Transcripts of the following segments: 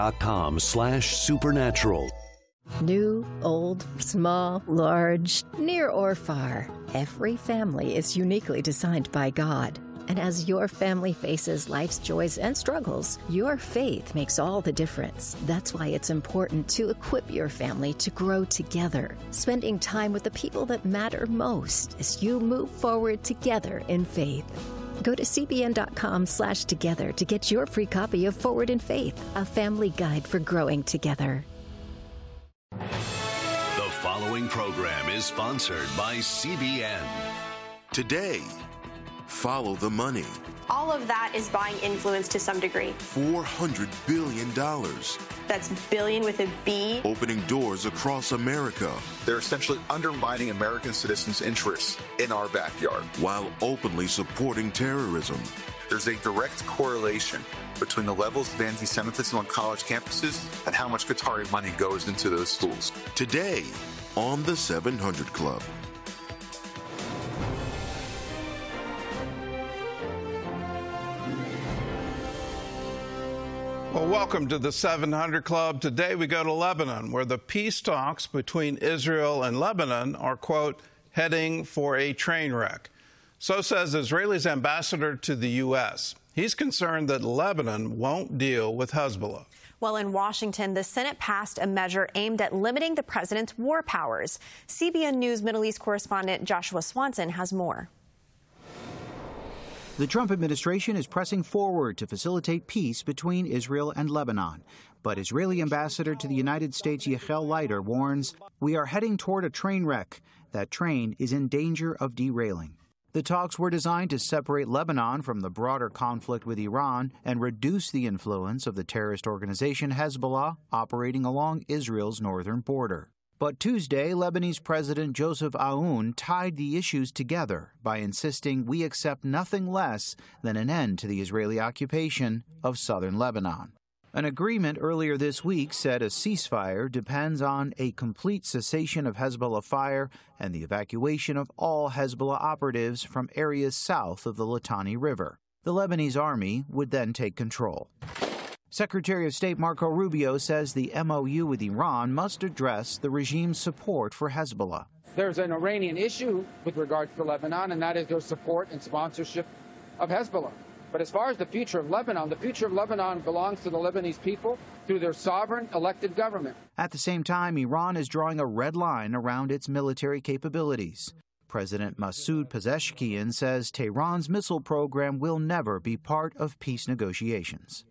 cbn.com/supernatural. New, old, small, large, near or far, every family is uniquely designed by God. And as your family faces life's joys and struggles, your faith makes all the difference. That's why it's important to equip your family to grow together, spending time with the people that matter most as you move forward together in faith. Go to cbn.com/together to get your free copy of Forward in Faith, a family guide for growing together. The following program is sponsored by CBN. Today, follow the money. All of that is buying influence to some degree. $400 billion. That's billion with a B. Opening doors across America. They're essentially undermining American citizens' interests in our backyard. While openly supporting terrorism. There's a direct correlation between the levels of anti-Semitism on college campuses and how much Qatari money goes into those schools. Today, on the 700 Club. Well, welcome to the 700 Club. Today we go to Lebanon, where the peace talks between Israel and Lebanon are, quote, heading for a train wreck. So says Israel's ambassador to the U.S. He's concerned that Lebanon won't deal with Hezbollah. Well, in Washington, the Senate passed a measure aimed at limiting the president's war powers. CBN News Middle East correspondent Joshua Swanson has more. The Trump administration is pressing forward to facilitate peace between Israel and Lebanon. But Israeli ambassador to the United States, Yechiel Leiter, warns, we are heading toward a train wreck. That train is in danger of derailing. The talks were designed to separate Lebanon from the broader conflict with Iran and reduce the influence of the terrorist organization Hezbollah operating along Israel's northern border. But Tuesday, Lebanese President Joseph Aoun tied the issues together by insisting we accept nothing less than an end to the Israeli occupation of southern Lebanon. An agreement earlier this week said a ceasefire depends on a complete cessation of Hezbollah fire and the evacuation of all Hezbollah operatives from areas south of the Litani River. The Lebanese army would then take control. Secretary of State Marco Rubio says the MOU with Iran must address the regime's support for Hezbollah. There's an Iranian issue with regards to Lebanon, and that is their support and sponsorship of Hezbollah. But as far as the future of Lebanon belongs to the Lebanese people through their sovereign elected government. At the same time, Iran is drawing a red line around its military capabilities. President Masoud Pezeshkian says Tehran's missile program will never be part of peace negotiations.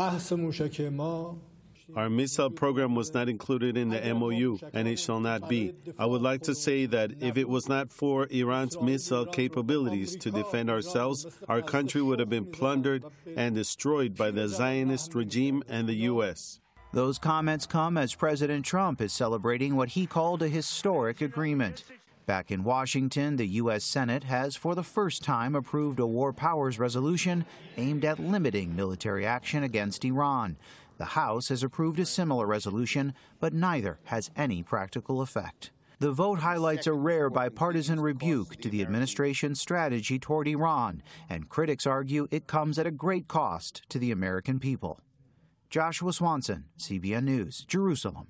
Our missile program was not included in the MOU, and it shall not be. I would like to say that if it was not for Iran's missile capabilities to defend ourselves, our country would have been plundered and destroyed by the Zionist regime and the U.S. Those comments come as President Trump is celebrating what he called a historic agreement. Back in Washington, the U.S. Senate has for the first time approved a war powers resolution aimed at limiting military action against Iran. The House has approved a similar resolution, but neither has any practical effect. The vote highlights a rare bipartisan rebuke to the administration's strategy toward Iran, and critics argue it comes at a great cost to the American people. Joshua Swanson, CBN News, Jerusalem.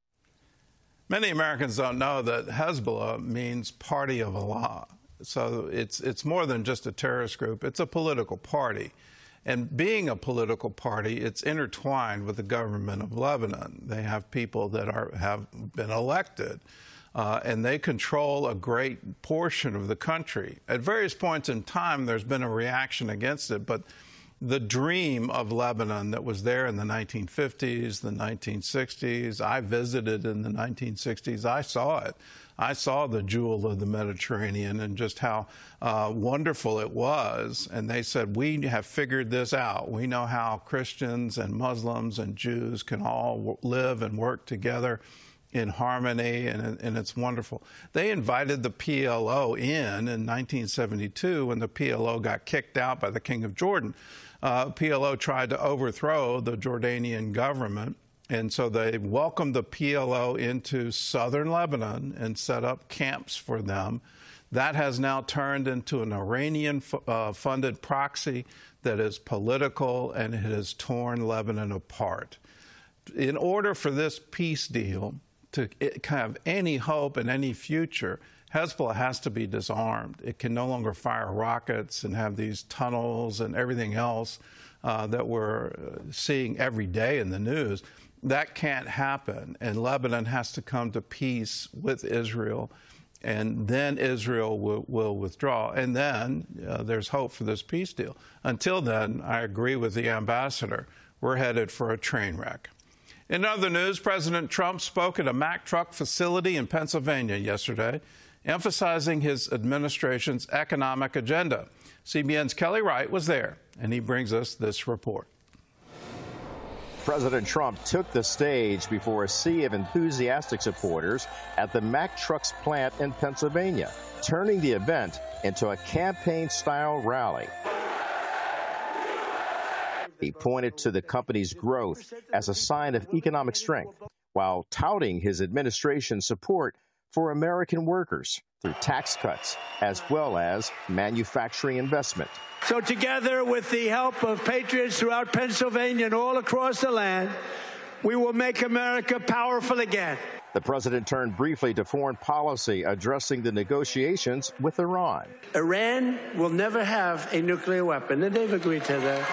Many Americans don't know that Hezbollah means Party of Allah. So it's more than just a terrorist group. It's a political party. And being a political party, it's intertwined with the government of Lebanon. They have people that have been elected, and they control a great portion of the country. At various points in time, there's been a reaction against it, but the dream of Lebanon that was there in the 1950s, the 1960s, I visited in the 1960s, I saw it. I saw the jewel of the Mediterranean and just how wonderful it was. And they said, we have figured this out. We know how Christians and Muslims and Jews can all live and work together in harmony, and it's wonderful. They invited the PLO in 1972 when the PLO got kicked out by the King of Jordan. PLO tried to overthrow the Jordanian government, and so they welcomed the PLO into southern Lebanon and set up camps for them. That has now turned into an Iranian-funded proxy that is political, and it has torn Lebanon apart. in order for this peace deal to have any hope and any future, Hezbollah has to be disarmed. It can no longer fire rockets and have these tunnels and everything else that we're seeing every day in the news. That can't happen, and Lebanon has to come to peace with Israel, and then Israel will withdraw, and then there's hope for this peace deal. Until then, I agree with the ambassador. We're headed for a train wreck. In other news, President Trump spoke at a Mack truck facility in Pennsylvania yesterday, emphasizing his administration's economic agenda. CBN's Kelly Wright was there, and he brings us this report. President Trump took the stage before a sea of enthusiastic supporters at the Mack Trucks plant in Pennsylvania, turning the event into a campaign-style rally. He pointed to the company's growth as a sign of economic strength, while touting his administration's support for American workers through tax cuts as well as manufacturing investment. So together with the help of patriots throughout Pennsylvania and all across the land, we will make America powerful again. The president turned briefly to foreign policy, addressing the negotiations with Iran. Iran will never have a nuclear weapon, and they've agreed to that.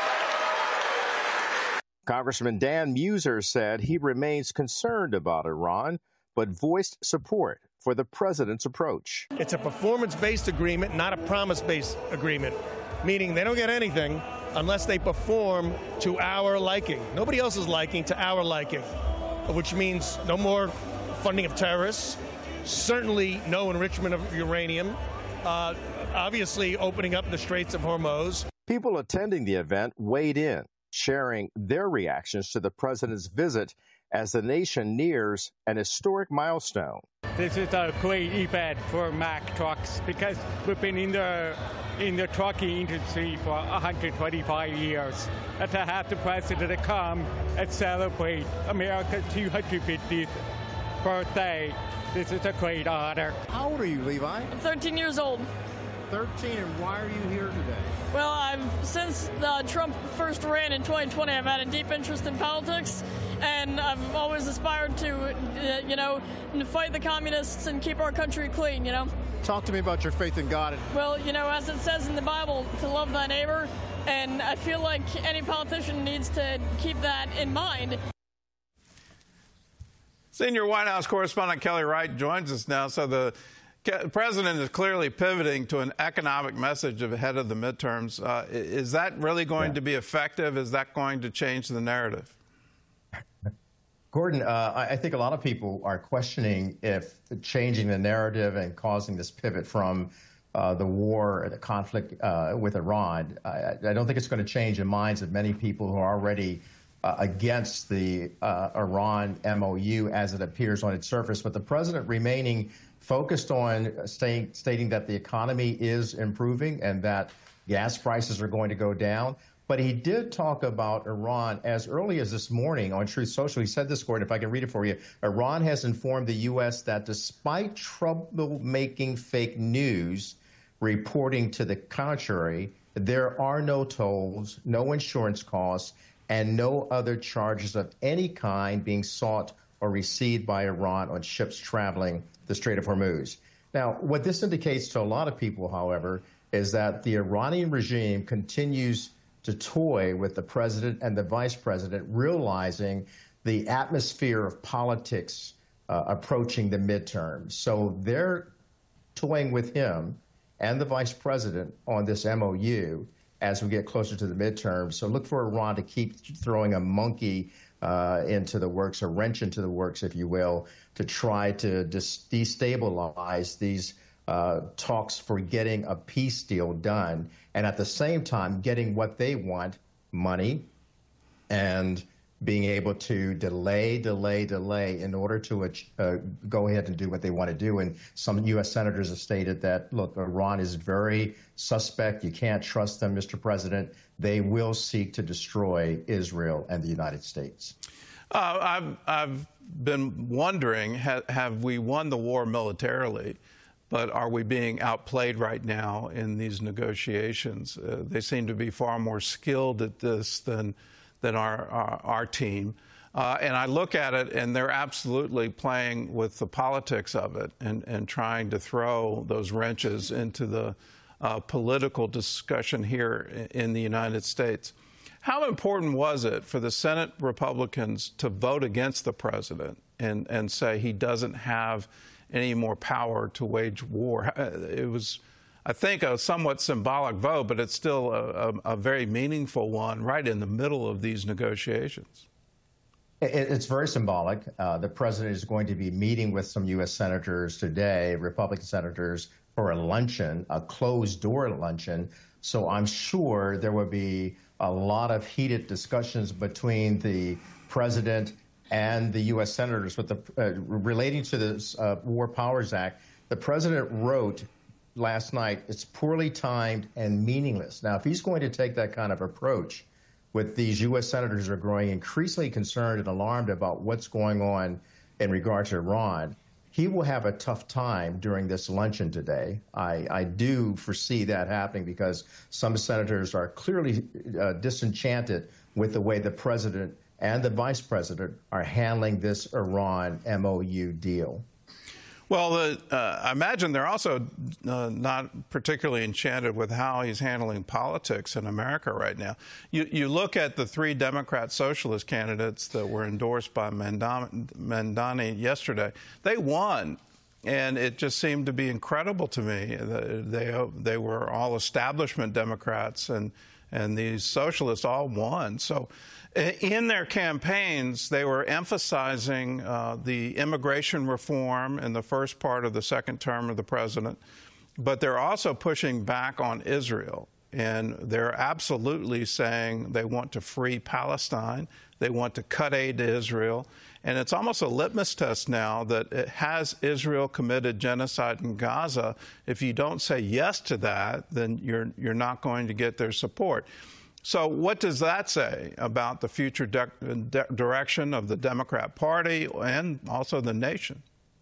Congressman Dan Muser said he remains concerned about Iran, but voiced support for the president's approach. It's a performance-based agreement, not a promise-based agreement, meaning they don't get anything unless they perform to our liking. Nobody else's liking, to our liking, which means no more funding of terrorists, certainly no enrichment of uranium, obviously opening up the Straits of Hormuz. People attending the event weighed in, sharing their reactions to the president's visit as the nation nears an historic milestone. This is a great event for Mack Trucks because we've been in the trucking industry for 125 years. And to have the president come and celebrate America's 250th birthday, this is a great honor. How old are you, Levi? I'm 13 years old. 13, and why are you here today? Well, since Trump first ran in 2020, I've had a deep interest in politics, and I've always aspired to, fight the communists and keep our country clean, Talk to me about your faith in God. Well, as it says in the Bible, to love thy neighbor, and I feel like any politician needs to keep that in mind. Senior White House correspondent Kelly Wright joins us now. So the president is clearly pivoting to an economic message ahead of the midterms. Is that really going to be effective? Is that going to change the narrative? Gordon, I think a lot of people are questioning if changing the narrative and causing this pivot from the war, the conflict with Iran, I don't think it's going to change the minds of many people who are already against the Iran MOU as it appears on its surface. But the president remaining focused on stating that the economy is improving and that gas prices are going to go down. But he did talk about Iran as early as this morning on Truth Social. He said this, Gordon, if I can read it for you. Iran has informed the U.S. that despite troublemaking fake news reporting to the contrary, there are no tolls, no insurance costs, and no other charges of any kind being sought or received by Iran on ships traveling the Strait of Hormuz. Now, what this indicates to a lot of people, however, is that the Iranian regime continues to toy with the president and the vice president, realizing the atmosphere of politics approaching the midterms. So they're toying with him and the vice president on this MOU as we get closer to the midterms. So look for Iran to keep throwing a monkey into the works, a wrench into the works, if you will, to try to destabilize these talks for getting a peace deal done, and at the same time getting what they want, money, and being able to delay in order to go ahead and do what they want to do. And some U.S. senators have stated that, look, Iran is very suspect. You can't trust them, Mr. President. They will seek to destroy Israel and the United States. I've been wondering, have we won the war militarily? But are we being outplayed right now in these negotiations? They seem to be far more skilled at this than our team. And I look at it, and they're absolutely playing with the politics of it and trying to throw those wrenches into the political discussion here in the United States. How important was it for the Senate Republicans to vote against the president and say he doesn't have any more power to wage war? It was, I think, a somewhat symbolic vote, but it's still a very meaningful one right in the middle of these negotiations. It's very symbolic. The president is going to be meeting with some U.S. senators today, Republican senators, for a luncheon, a closed-door luncheon. So I'm sure there will be a lot of heated discussions between the president and the U.S. senators with relating to this War Powers Act. The president wrote last night, it's poorly timed and meaningless. Now, if he's going to take that kind of approach with these U.S. senators who are growing increasingly concerned and alarmed about what's going on in regard to Iran, he will have a tough time during this luncheon today. I do foresee that happening because some senators are clearly disenchanted with the way the president and the vice president are handling this Iran MOU deal. Well, I imagine they're also not particularly enchanted with how he's handling politics in America right now. You look at the three Democrat socialist candidates that were endorsed by Mamdani yesterday. They won, and it just seemed to be incredible to me. They were all establishment Democrats, and these socialists all won. So in their campaigns, they were emphasizing the immigration reform in the first part of the second term of the president, but they're also pushing back on Israel. And they're absolutely saying they want to free Palestine. They want to cut aid to Israel. And it's almost a litmus test now that has Israel committed genocide in Gaza? If you don't say yes to that, then you're not going to get their support. So what does that say about the future direction of the Democrat Party and also the nation?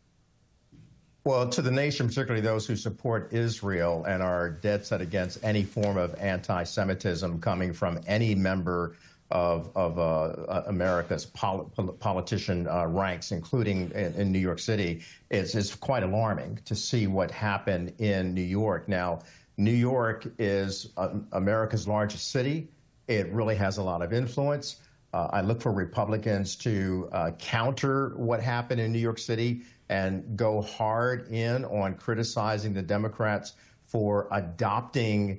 Well, to the nation, particularly those who support Israel and are dead set against any form of anti-Semitism coming from any member of America's politician ranks, including in New York City, it's quite alarming to see what happened in New York. Now, New York is America's largest city. It really has a lot of influence. I look for Republicans to counter what happened in New York City and go hard in on criticizing the Democrats for adopting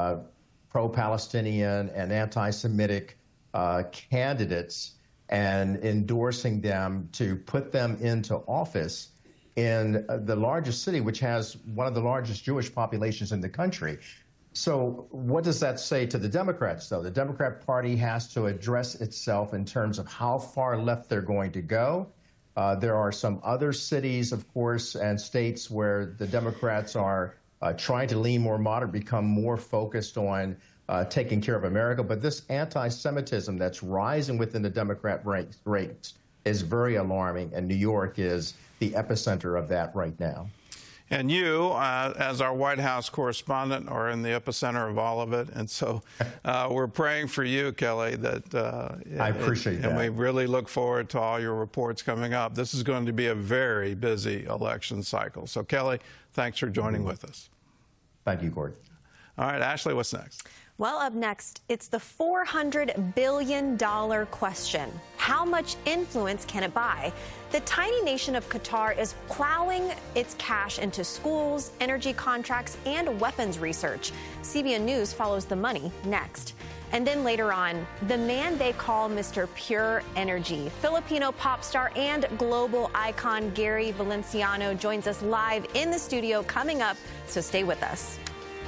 pro-Palestinian and anti-Semitic candidates and endorsing them to put them into office in the largest city, which has one of the largest Jewish populations in the country. So what does that say to the Democrats, though? The Democrat Party has to address itself in terms of how far left they're going to go. There are some other cities, of course, and states where the Democrats are trying to lean more moderate, become more focused on taking care of America. But this anti-Semitism that's rising within the Democrat ranks is very alarming, and New York is the epicenter of that right now. And you, as our White House correspondent, are in the epicenter of all of it. And so we're praying for you, Kelly. I appreciate that. And we really look forward to all your reports coming up. This is going to be a very busy election cycle. So, Kelly, thanks for joining with us. Thank you, Gordon. All right, Ashley, what's next? Well, up next, it's the $400 billion question. How much influence can it buy? The tiny nation of Qatar is plowing its cash into schools, energy contracts, and weapons research. CBN News follows the money next. And then later on, the man they call Mr. Pure Energy. Filipino pop star and global icon Gary Valenciano joins us live in the studio coming up, so stay with us.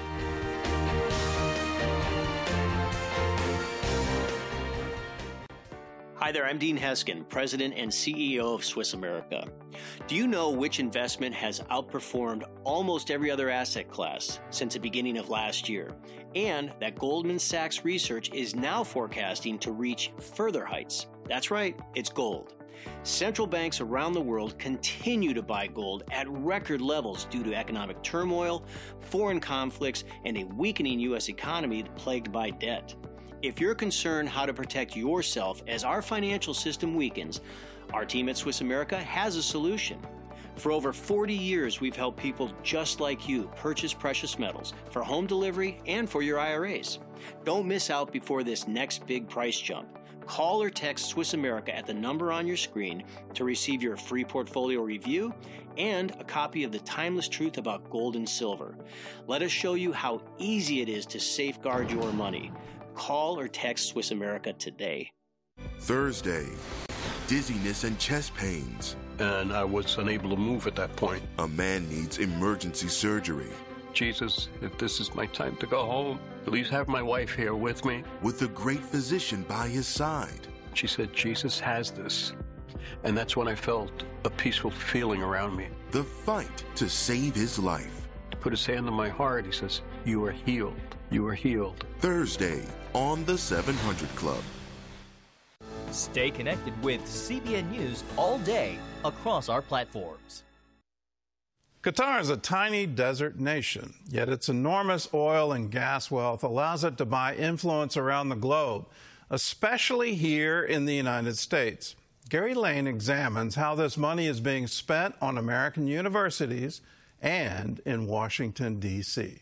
Hi there, I'm Dean Heskin, President and CEO of Swiss America. Do you know which investment has outperformed almost every other asset class since the beginning of last year? And that Goldman Sachs research is now forecasting to reach further heights. That's right, it's gold. Central banks around the world continue to buy gold at record levels due to economic turmoil, foreign conflicts, and a weakening U.S. economy plagued by debt. If you're concerned how to protect yourself as our financial system weakens, our team at Swiss America has a solution. For over 40 years, we've helped people just like you purchase precious metals for home delivery and for your IRAs. Don't miss out before this next big price jump. Call or text Swiss America at the number on your screen to receive your free portfolio review and a copy of The Timeless Truth About Gold and Silver. Let us show you how easy it is to safeguard your money. Call or text Swiss America today. Thursday, dizziness and chest pains. And I was unable to move at that point. A man needs emergency surgery. Jesus, if this is my time to go home, please have my wife here with me. With a great physician by his side. She said, Jesus has this. And that's when I felt a peaceful feeling around me. The fight to save his life. He put his hand on my heart. He says, you are healed. You are healed. Thursday on the 700 Club. Stay connected with CBN News all day across our platforms. Qatar is a tiny desert nation, yet its enormous oil and gas wealth allows it to buy influence around the globe, especially here in the United States. Gary Lane examines how this money is being spent on American universities and in Washington, D.C.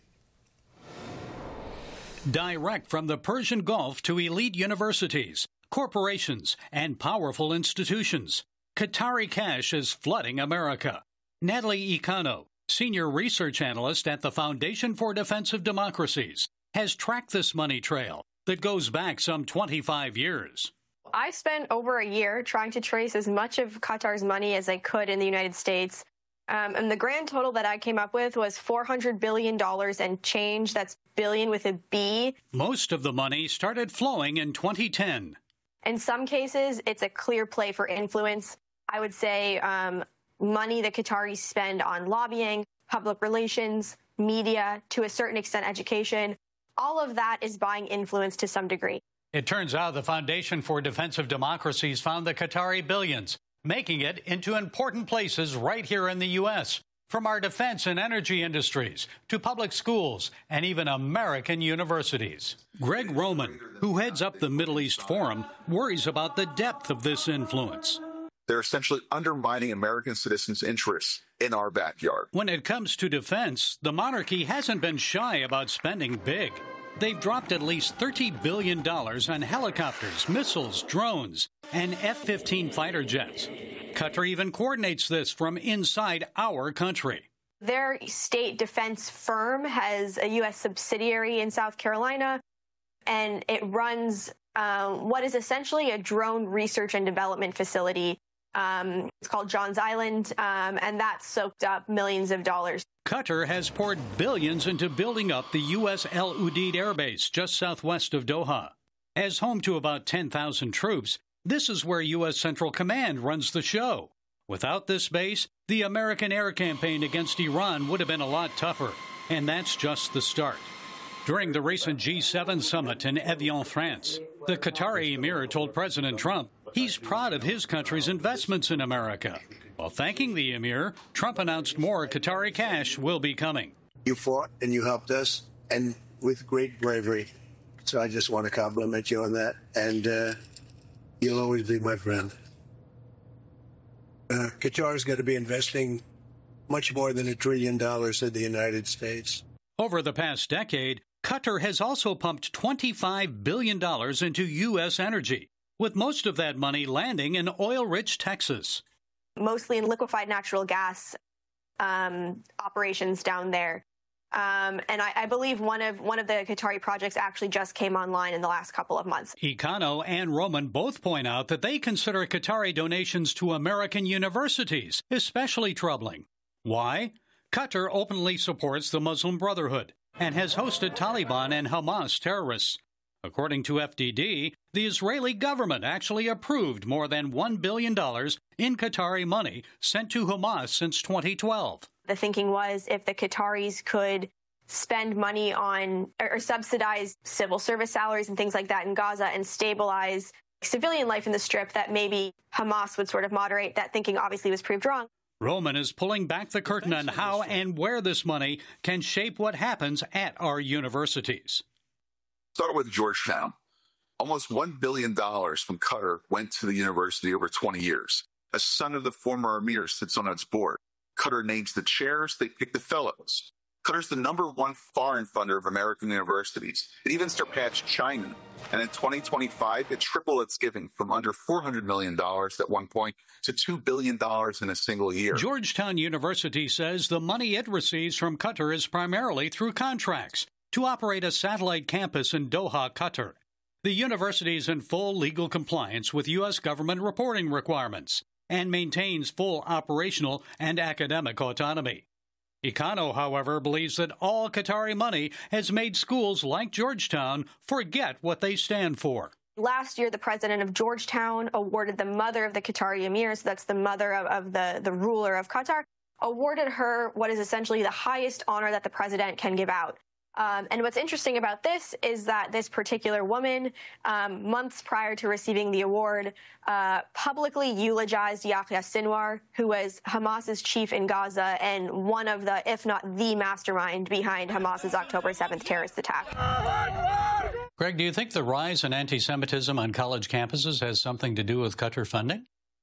Direct from the Persian Gulf to elite universities, corporations, and powerful institutions, Qatari cash is flooding America. Natalie Icano, senior research analyst at the Foundation for Defensive Democracies, has tracked this money trail that goes back some 25 years. I spent over a year trying to trace as much of Qatar's money as I could in the United States. And the grand total that I came up with was $400 billion and change. That's billion with a B. Most of the money started flowing in 2010. In some cases, it's a clear play for influence. I would say money that Qataris spend on lobbying, public relations, media, to a certain extent education. All of that is buying influence to some degree. It turns out the Foundation for Defensive Democracies found the Qatari billions, making it into important places right here in the U.S., from our defense and energy industries to public schools and even American universities. Greg Roman, who heads up the Middle East Forum, worries about the depth of this influence. They're essentially undermining American citizens' interests in our backyard. When it comes to defense, the monarchy hasn't been shy about spending big. They've dropped at least $30 billion on helicopters, missiles, drones, and F-15 fighter jets. Qatar even coordinates this from inside our country. Their state defense firm has a U.S. subsidiary in South Carolina, and it runs what is essentially a drone research and development facility. It's called Johns Island, and that soaked up millions of dollars. Qatar has poured billions into building up the U.S. El Udeid Air Base just southwest of Doha. As home to about 10,000 troops, this is where U.S. Central Command runs the show. Without this base, the American air campaign against Iran would have been a lot tougher, and that's just the start. During the recent G7 summit in Evian, France, the Qatari emir told President Trump he's proud of his country's investments in America. While thanking the emir, Trump announced more Qatari cash will be coming. You fought and you helped us, and with great bravery. So I just want to compliment you on that, and you'll always be my friend. Qatar's going to be investing much more than $1 trillion in the United States. Over the past decade, Qatar has also pumped $25 billion into U.S. energy, with most of that money landing in oil-rich Texas. Mostly in liquefied natural gas operations down there. And I believe one of the Qatari projects actually just came online in the last couple of months. Icano and Roman both point out that they consider Qatari donations to American universities especially troubling. Why? Qatar openly supports the Muslim Brotherhood and has hosted Taliban and Hamas terrorists. According to FDD, the Israeli government actually approved more than $1 billion in Qatari money sent to Hamas since 2012. The thinking was if the Qataris could spend money on or subsidize civil service salaries and things like that in Gaza and stabilize civilian life in the Strip, that maybe Hamas would sort of moderate. That thinking obviously was proved wrong. Roman is pulling back the curtain on how and where this money can shape what happens at our universities. Start with Georgetown. Almost $1 billion from Qatar went to the university over 20 years. A son of the former emir sits on its board. Qatar names the chairs, they pick the fellows. Qatar's the #1 foreign funder of American universities. It even surpassed China. And in 2025, it tripled its giving from under $400 million at one point to $2 billion in a single year. Georgetown University says the money it receives from Qatar is primarily through contracts to operate a satellite campus in Doha, Qatar. The university is in full legal compliance with U.S. government reporting requirements and maintains full operational and academic autonomy. Econo, however, believes that all Qatari money has made schools like Georgetown forget what they stand for. Last year, the president of Georgetown awarded the mother of the Qatari emir, so that's the mother of the ruler of Qatar, awarded her what is essentially the highest honor that the president can give out. And what's interesting about this is that this particular woman, months prior to receiving the award, publicly eulogized Yahya Sinwar, who was Hamas's chief in Gaza and one of the, if not the mastermind behind Hamas's October 7th terrorist attack. Greg, do you think the rise in anti-Semitism on college campuses has something to do with Qatar funding?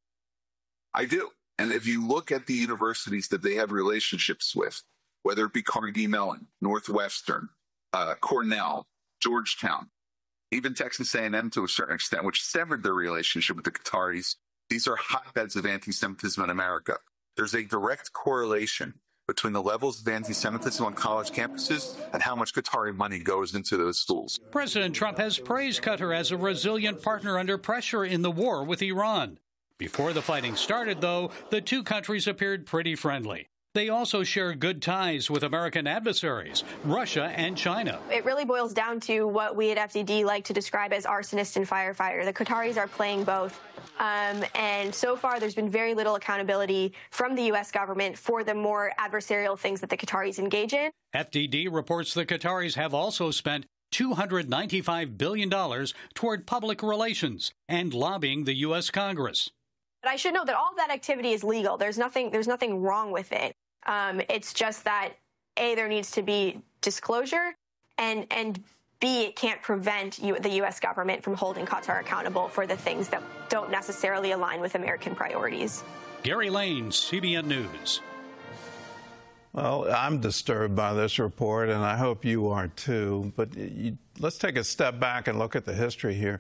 I do. And if you look at the universities that they have relationships with, whether it be Carnegie Mellon, Northwestern, Cornell, Georgetown, even Texas A&M to a certain extent, which severed their relationship with the Qataris, these are hotbeds of anti-Semitism in America. There's a direct correlation between the levels of anti-Semitism on college campuses and how much Qatari money goes into those schools. President Trump has praised Qatar as a resilient partner under pressure in the war with Iran. Before the fighting started, though, the two countries appeared pretty friendly. They also share good ties with American adversaries, Russia and China. It really boils down to what we at FDD like to describe as arsonist and firefighter. The Qataris are playing both. And so far, there's been very little accountability from the U.S. government for the more adversarial things that the Qataris engage in. FDD reports the Qataris have also spent $295 billion toward public relations and lobbying the U.S. Congress. But I should note that all of that activity is legal. There's nothing wrong with it. It's just that, A, there needs to be disclosure, and B, it can't prevent the U.S. government from holding Qatar accountable for the things that don't necessarily align with American priorities. Gary Lane, CBN News. Well, I'm disturbed by this report, and I hope you are too. But let's take a step back and look at the history here.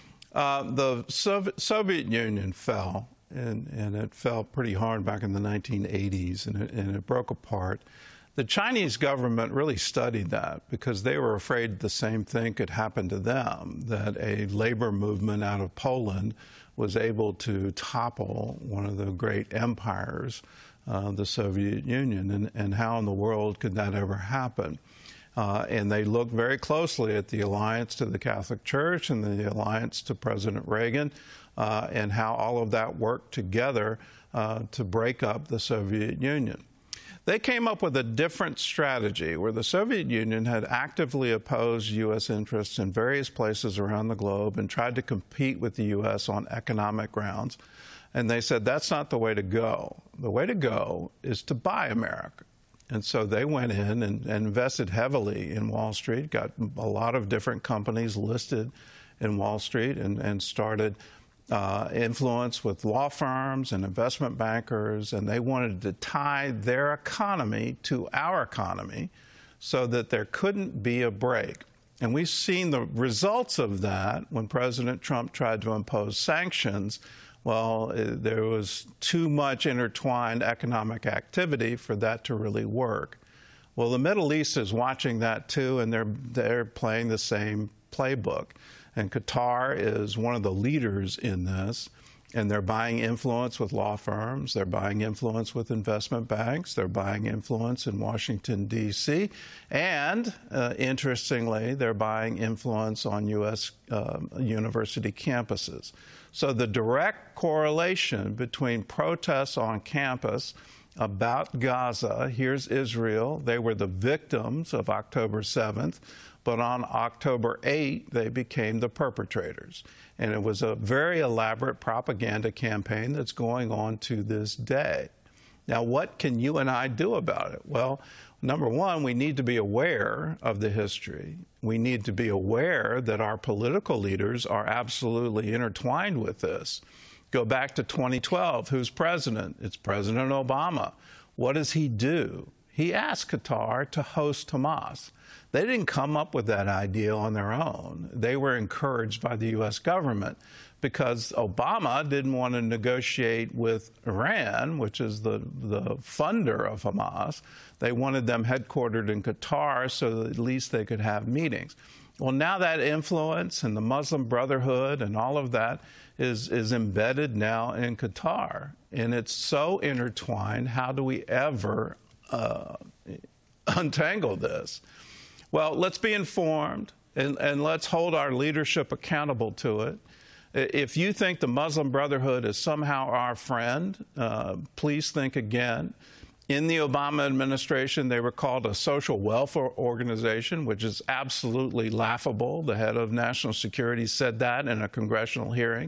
The Soviet Union fell, and it fell pretty hard back in the 1980s, and it broke apart. The Chinese government really studied that because they were afraid the same thing could happen to them, that a labor movement out of Poland was able to topple one of the great empires, the Soviet Union, and how in the world could that ever happen? And they looked very closely at the alliance to the Catholic Church and the alliance to President Reagan and how all of that worked together to break up the Soviet Union. They came up with a different strategy where the Soviet Union had actively opposed U.S. interests in various places around the globe and tried to compete with the U.S. on economic grounds. And they said, that's not the way to go. The way to go is to buy America. And so they went in and invested heavily in Wall Street, got a lot of different companies listed in Wall Street, and started influence with law firms and investment bankers. And they wanted to tie their economy to our economy so that there couldn't be a break. And we've seen the results of that when President Trump tried to impose sanctions. Well, there was too much intertwined economic activity for that to really work. Well, the Middle East is watching that too, and they're playing the same playbook. And Qatar is one of the leaders in this, and they're buying influence with law firms, they're buying influence with investment banks, they're buying influence in Washington, D.C., and interestingly, they're buying influence on U.S. University campuses. So the direct correlation between protests on campus about Gaza, here's Israel, they were the victims of October 7th, but on October 8th, they became the perpetrators. And it was a very elaborate propaganda campaign that's going on to this day. Now, what can you and I do about it? Well, number one, we need to be aware of the history. We need to be aware that our political leaders are absolutely intertwined with this. Go back to 2012. Who's president? It's President Obama. What does he do? He asked Qatar to host Hamas. They didn't come up with that idea on their own. They were encouraged by the U.S. government because Obama didn't want to negotiate with Iran, which is the funder of Hamas. They wanted them headquartered in Qatar so that at least they could have meetings. Well, now that influence and the Muslim Brotherhood and all of that is embedded now in Qatar. And it's so intertwined. How do we ever untangle this? Well, let's be informed and let's hold our leadership accountable to it. If you think the Muslim Brotherhood is somehow our friend, please think again. In the Obama administration, they were called a social welfare organization, which is absolutely laughable. The head of national security said that in a congressional hearing.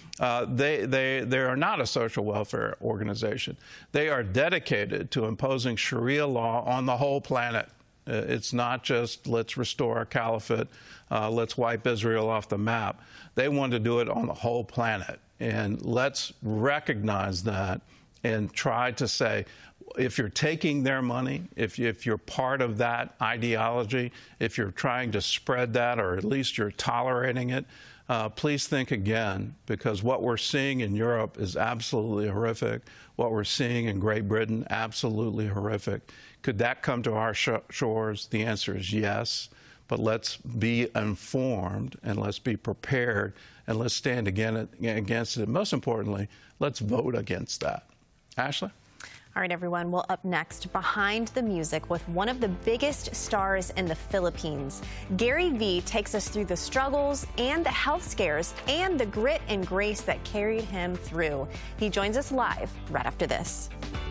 They are not a social welfare organization. They are dedicated to imposing Sharia law on the whole planet. It's not just let's restore a caliphate, let's wipe Israel off the map. They want to do it on the whole planet. And let's recognize that and try to say, if you're taking their money, if you're part of that ideology, if you're trying to spread that or at least you're tolerating it, please think again, because what we're seeing in Europe is absolutely horrific. What we're seeing in Great Britain, absolutely horrific. Could that come to our shores? The answer is yes. But let's be informed and let's be prepared and let's stand against it. Most importantly, let's vote against that. Ashley? All right, everyone. Well, up next, Behind the Music with one of the biggest stars in the Philippines. Gary Vee takes us through the struggles and the health scares and the grit and grace that carried him through. He joins us live right after this.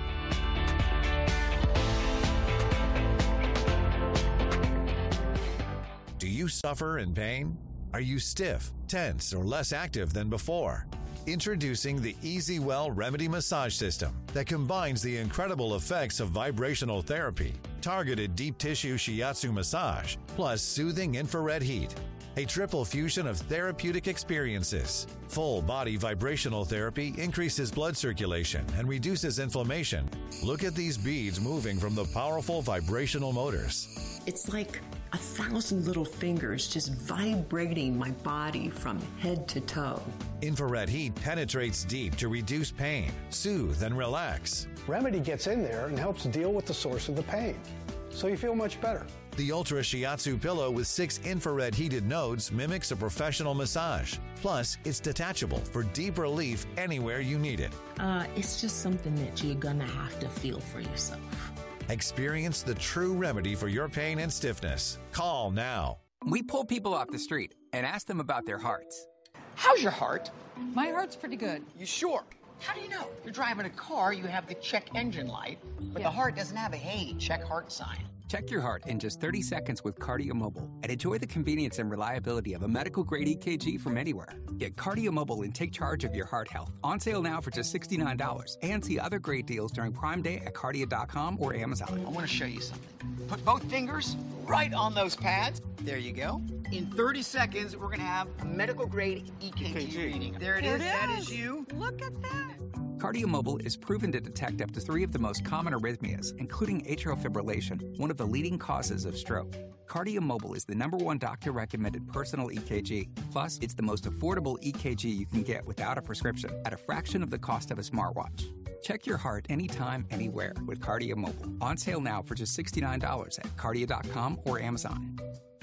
Do you suffer in pain? Are you stiff, tense, or less active than before? Introducing the EasyWell Remedy Massage System that combines the incredible effects of vibrational therapy, targeted deep tissue shiatsu massage, plus soothing infrared heat. A triple fusion of therapeutic experiences. Full body vibrational therapy increases blood circulation and reduces inflammation. Look at these beads moving from the powerful vibrational motors. It's like 1,000 little fingers just vibrating my body from head to toe. Infrared heat penetrates deep to reduce pain, soothe, and relax. Remedy gets in there and helps deal with the source of the pain, so you feel much better. The Ultra Shiatsu pillow with 6 infrared heated nodes mimics a professional massage. Plus, it's detachable for deep relief anywhere you need it. It's just something that you're gonna have to feel for yourself. Experience the true remedy for your pain and stiffness. Call now. We pull people off the street and ask them about their hearts. How's your heart? My heart's pretty good. You sure? How do you know? You're driving a car, you have the check engine light, but the heart doesn't have a hey, check heart sign. Check your heart in just 30 seconds with Cardio Mobile and enjoy the convenience and reliability of a medical-grade EKG from anywhere. Get Cardio Mobile and take charge of your heart health. On sale now for just $69. And see other great deals during Prime Day at Cardio.com or Amazon. I want to show you something. Put both fingers right on those pads. There you go. In 30 seconds, we're going to have a medical-grade EKG reading. There it is. That is you. Look at that. Cardio Mobile is proven to detect up to 3 of the most common arrhythmias, including atrial fibrillation, one of the leading causes of stroke. Cardio Mobile is the #1 doctor-recommended personal EKG. Plus, it's the most affordable EKG you can get without a prescription at a fraction of the cost of a smartwatch. Check your heart anytime, anywhere with Cardio Mobile. On sale now for just $69 at Cardio.com or Amazon.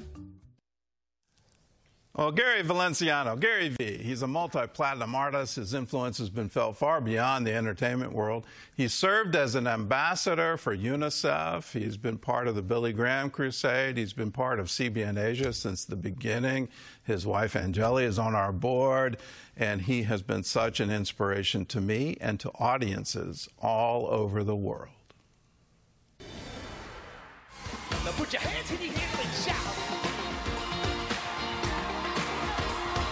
Well, Gary Valenciano, Gary Vee, he's a multi-platinum artist. His influence has been felt far beyond the entertainment world. He's served as an ambassador for UNICEF. He's been part of the Billy Graham Crusade. He's been part of CBN Asia since the beginning. His wife, Angeli, is on our board, and he has been such an inspiration to me and to audiences all over the world. Now put your hands in your ears and shout.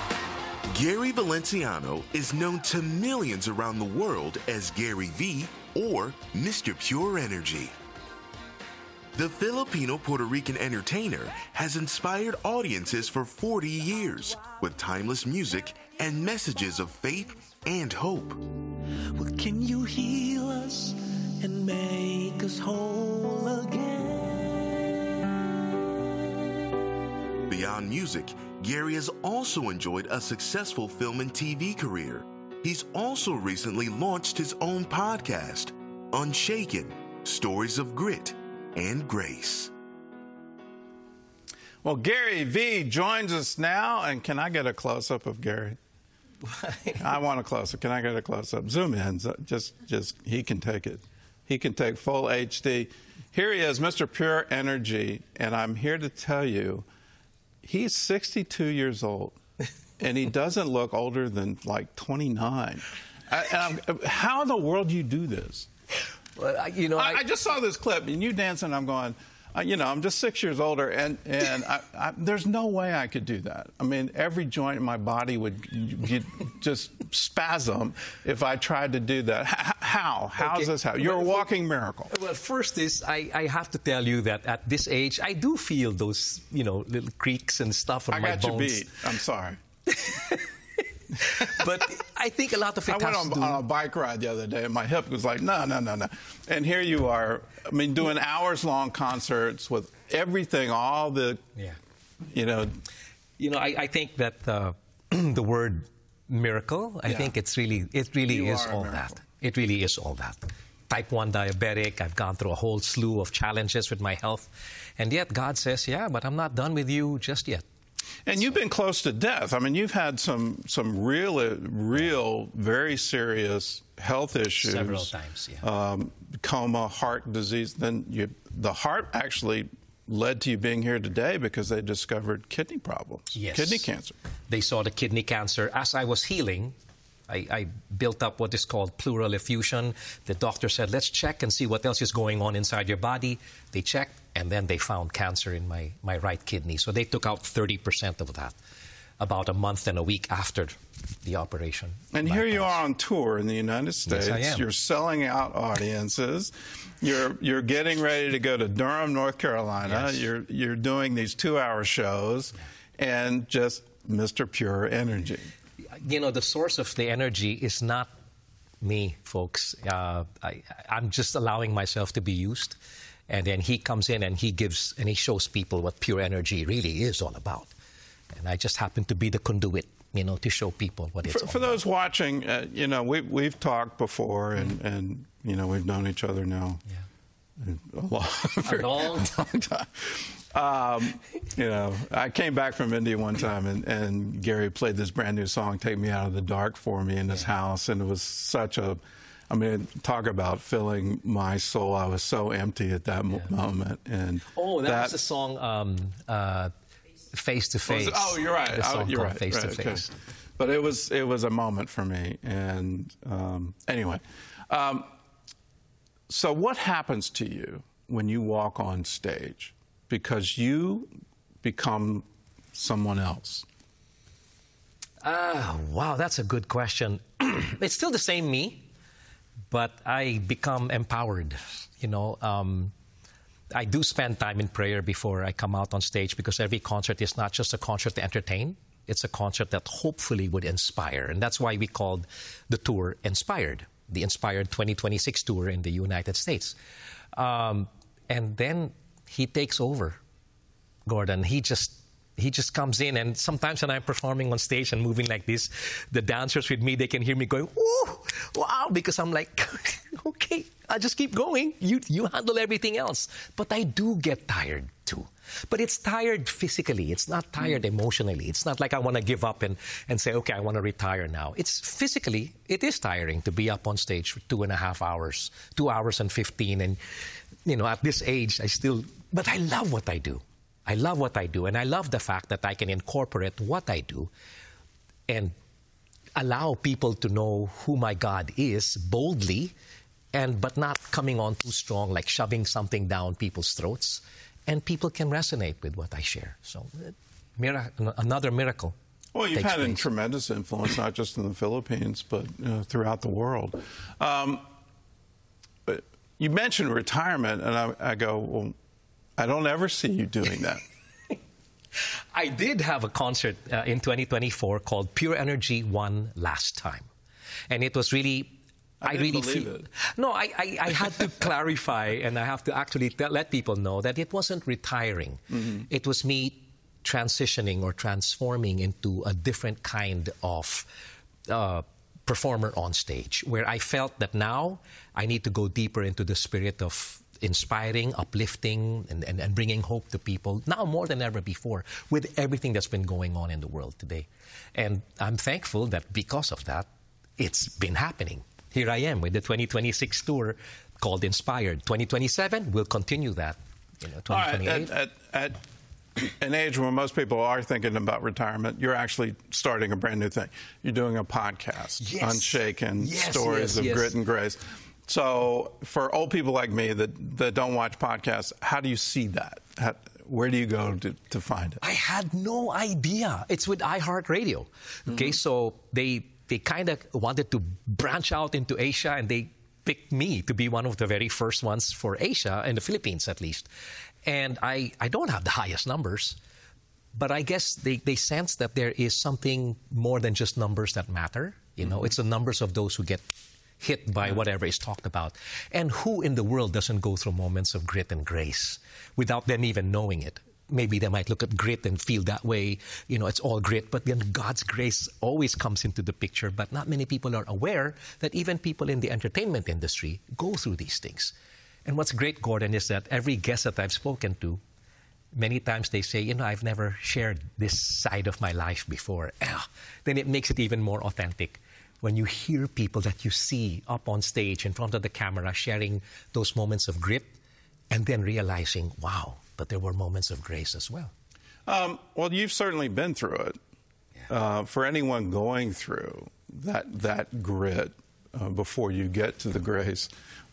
Gary Valenciano is known to millions around the world as Gary Vee or Mr. Pure Energy. The Filipino-Puerto Rican entertainer has inspired audiences for 40 years with timeless music and messages of faith and hope. Well, can you heal us and make us whole again? Beyond music, Gary has also enjoyed a successful film and TV career. He's also recently launched his own podcast, Unshaken, Stories of Grit and Grace. Well, Gary V joins us now, and can I get a close-up of Gary? I want a close-up. Can I get a close-up? Zoom in. Just he can take it. He can take full HD. Here he is, Mr. Pure Energy, and I'm here to tell you, he's 62 years old, and he doesn't look older than like 29. How in the world do you do this? Well, I just saw this clip, and you dancing, I'm going, I'm just 6 years older, and there's no way I could do that. I mean, every joint in my body would just spasm if I tried to do that. How? How is this how? You're a walking miracle. Well, first is, I have to tell you that at this age, I do feel those, little creaks and stuff on my bones. I got you beat. I'm sorry. But I think a lot of it I went on a bike ride the other day, and my hip was like, no. And here you are, doing hours-long concerts with everything, all the, I think that the word miracle, I think it really is all that. It really is all that. Type 1 diabetic, I've gone through a whole slew of challenges with my health, and yet God says, but I'm not done with you just yet. And you've been close to death. I mean, you've had some real, very serious health issues. Several times, yeah. Coma, heart disease. Then the heart actually led to you being here today because they discovered kidney problems. Yes. Kidney cancer. They saw the kidney cancer. As I was healing, I built up what is called pleural effusion. The doctor said, let's check and see what else is going on inside your body. They checked, and then they found cancer in my right kidney. So they took out 30% of that about a month and a week after the operation. And here you are on tour in the United States. Yes, I am. You're selling out audiences. You're getting ready to go to Durham, North Carolina. Yes. You're doing these 2-hour shows and just Mr. Pure Energy. The source of the energy is not me, folks. I'm just allowing myself to be used. And then he comes in and he shows people what pure energy really is all about. And I just happen to be the conduit, to show people what it's all about. For those watching, we've talked before, and we've known each other now a long time. I came back from India one time, and Gary played this brand new song, Take Me Out of the Dark, for me in his house, and it was such a, talk about filling my soul. I was so empty at that moment. And that was the song, Face to Face. Oh, you're right. You're right. Face to Face. Okay. But it was a moment for me. And anyway, so what happens to you when you walk on stage? Because you become someone else. Wow, that's a good question. It's still the same me, but I become empowered. I do spend time in prayer before I come out on stage, because every concert is not just a concert to entertain. It's a concert that hopefully would inspire. And that's why we called the tour Inspired, the Inspired 2026 tour in the United States. And then he takes over, Gordon. He just comes in, and sometimes when I'm performing on stage and moving like this, the dancers with me, they can hear me going, "Ooh, wow," because I'm like, okay, I'll just keep going. You handle everything else. But I do get tired too. But it's tired physically. It's not tired emotionally. It's not like I want to give up and say, okay, I want to retire now. It's physically, it is tiring to be up on stage for 2.5 hours, 2 hours and 15. And, at this age, but I love what I do. I love what I do, and I love the fact that I can incorporate what I do and allow people to know who my God is boldly, but not coming on too strong, like shoving something down people's throats. And people can resonate with what I share. So, another miracle. Well, you've had a tremendous influence, not just in the Philippines, but throughout the world. you mentioned retirement, and I go, well, I don't ever see you doing that. I did have a concert in 2024 called Pure Energy One Last Time. And it was really... I really feel it. No, I had to clarify, and I have to actually let people know that it wasn't retiring. Mm-hmm. It was me transitioning or transforming into a different kind of performer on stage, where I felt that now I need to go deeper into the spirit of inspiring, uplifting, and bringing hope to people, now more than ever before, with everything that's been going on in the world today. And I'm thankful that because of that, it's been happening. Here I am with the 2026 tour called Inspired. 2027, we'll continue that. 2028. All right, at an age where most people are thinking about retirement, you're actually starting a brand new thing. You're doing a podcast, yes. Unshaken, Stories of Grit and Grace. So for old people like me that don't watch podcasts, how do you see that? Where do you go to find it? I had no idea. It's with iHeartRadio. Okay, so they kind of wanted to branch out into Asia, and they picked me to be one of the very first ones for Asia, in the Philippines at least. And I don't have the highest numbers, but I guess they sense that there is something more than just numbers that matter. It's the numbers of those who get hit by whatever is talked about. And who in the world doesn't go through moments of grit and grace without them even knowing it? Maybe they might look at grit and feel that way, it's all grit, but then God's grace always comes into the picture. But not many people are aware that even people in the entertainment industry go through these things. And what's great, Gordon, is that every guest that I've spoken to, many times they say, I've never shared this side of my life before. Then it makes it even more authentic when you hear people that you see up on stage in front of the camera sharing those moments of grit and then realizing, wow, but there were moments of grace as well. Well, you've certainly been through it. Yeah. For anyone going through that grit before you get to the grace,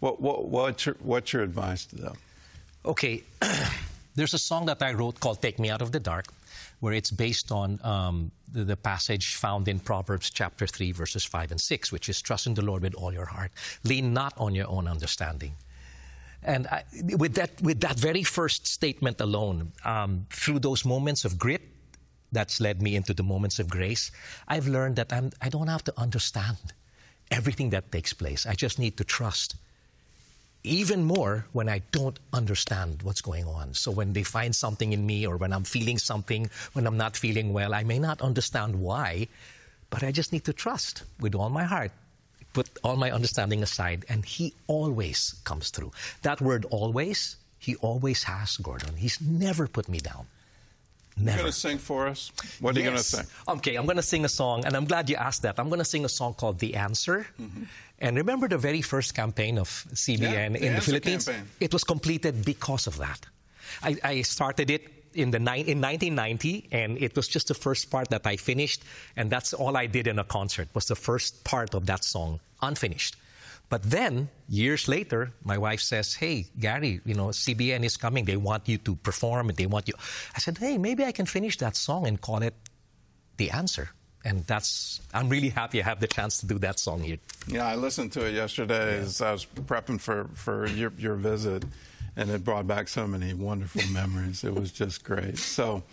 what's your advice to them? Okay, there's a song that I wrote called Take Me Out of the Dark, where it's based on the passage found in Proverbs chapter 3, verses 5 and 6, which is trust in the Lord with all your heart. Lean not on your own understanding. And with that very first statement alone, through those moments of grit, that's led me into the moments of grace, I've learned that I don't have to understand everything that takes place. I just need to trust. Even more when I don't understand what's going on. So when they find something in me, or when I'm feeling something, when I'm not feeling well, I may not understand why, but I just need to trust with all my heart. Put all my understanding aside, and He always comes through. That word always, He always has, Gordon. He's never put me down. Never. You're going to sing for us? What are you going to sing? Okay, I'm going to sing a song, and I'm glad you asked that. I'm going to sing a song called The Answer. Mm-hmm. And remember the very first campaign of CBN in the Philippines? Campaign. It was completed because of that. I started it in 1990, and it was just the first part that I finished, and that's all I did in a concert, was the first part of that song, unfinished. But then, years later, my wife says, hey, Gary, CBN is coming. They want you to perform, and they want you. I said, hey, maybe I can finish that song and call it The Answer. And I'm really happy I have the chance to do that song here. Yeah, I listened to it yesterday as I was prepping for your visit, and it brought back so many wonderful memories. It was just great. So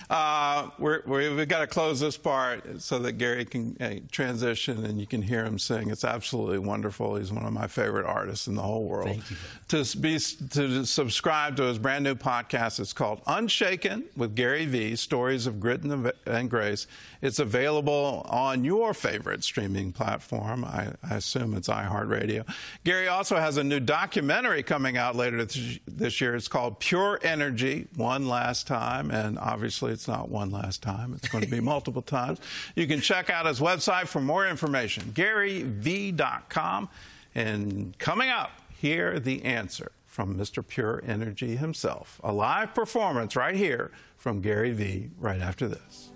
we've got to close this part so that Gary can transition and you can hear him sing. It's absolutely wonderful. He's one of my favorite artists in the whole world. Thank you. To subscribe to his brand new podcast, it's called Unshaken with Gary V, Stories of Grit and Grace. It's available on your favorite streaming platform. I assume it's iHeartRadio. Gary also has a new documentary coming out later this year. It's called Pure Energy, One Last Time. And obviously, it's not one last time. It's going to be multiple times. You can check out his website for more information, GaryV.com. And coming up, hear the answer from Mr. Pure Energy himself. A live performance right here from Gary V right after this.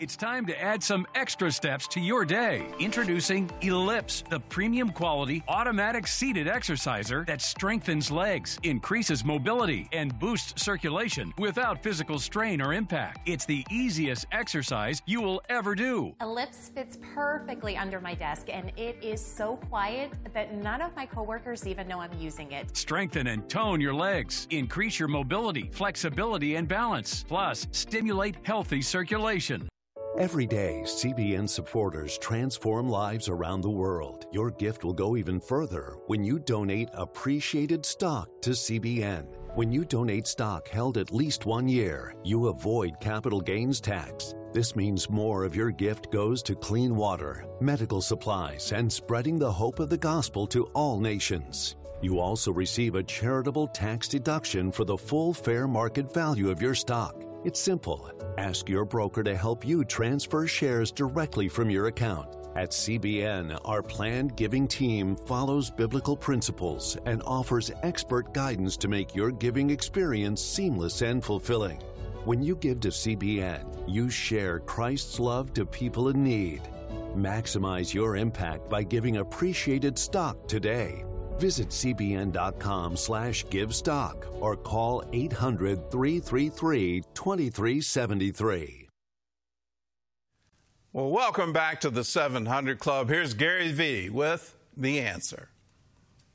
It's time to add some extra steps to your day. Introducing Ellipse, the premium quality automatic seated exerciser that strengthens legs, increases mobility, and boosts circulation without physical strain or impact. It's the easiest exercise you will ever do. Ellipse fits perfectly under my desk, and it is so quiet that none of my coworkers even know I'm using it. Strengthen and tone your legs. Increase your mobility, flexibility, and balance. Plus, stimulate healthy circulation. Every day, CBN supporters transform lives around the world. Your gift will go even further when you donate appreciated stock to CBN. When you donate stock held at least 1 year, you avoid capital gains tax. This means more of your gift goes to clean water, medical supplies, and spreading the hope of the gospel to all nations. You also receive a charitable tax deduction for the full fair market value of your stock. It's simple. Ask your broker to help you transfer shares directly from your account. At CBN, our planned giving team follows biblical principles and offers expert guidance to make your giving experience seamless and fulfilling. When you give to CBN, you share Christ's love to people in need. Maximize your impact by giving appreciated stock today. Visit cbn.com/givestock or call 800-333-2373. Well, welcome back to the 700 Club. Here's Gary Vee with The Answer.